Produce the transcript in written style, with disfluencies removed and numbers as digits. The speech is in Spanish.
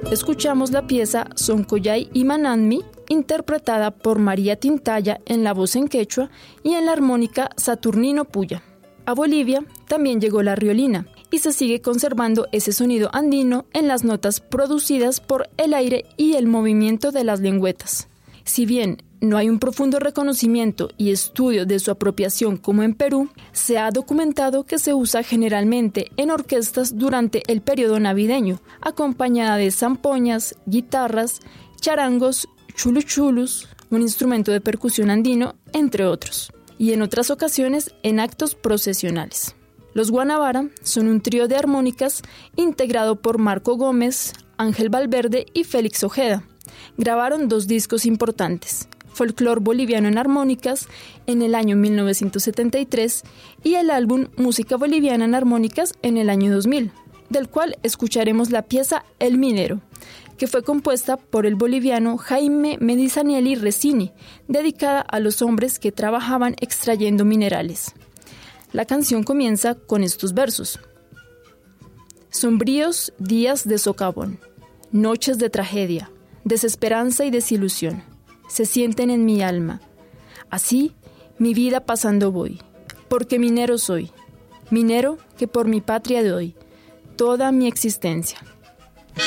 Escuchamos la pieza Soncollay y Mananmi, interpretada por María Tintaya en la voz en quechua y en la armónica Saturnino Puya. A Bolivia también llegó la riolina y se sigue conservando ese sonido andino en las notas producidas por el aire y el movimiento de las lengüetas. Si bien no hay un profundo reconocimiento y estudio de su apropiación como en Perú, se ha documentado que se usa generalmente en orquestas durante el periodo navideño, acompañada de zampoñas, guitarras, charangos, chuluchulus, un instrumento de percusión andino, entre otros, y en otras ocasiones en actos procesionales. Los Guanabara son un trío de armónicas integrado por Marco Gómez, Ángel Valverde y Félix Ojeda. Grabaron 2 discos importantes: Folclor Boliviano en Armónicas en el año 1973 y el álbum Música Boliviana en Armónicas en el año 2000, del cual escucharemos la pieza El Minero, que fue compuesta por el boliviano Jaime Medizanelli Resini, dedicada a los hombres que trabajaban extrayendo minerales. La canción comienza con estos versos: sombríos días de socavón, noches de tragedia, desesperanza y desilusión se sienten en mi alma. Así mi vida pasando voy, porque minero soy, minero que por mi patria doy toda mi existencia.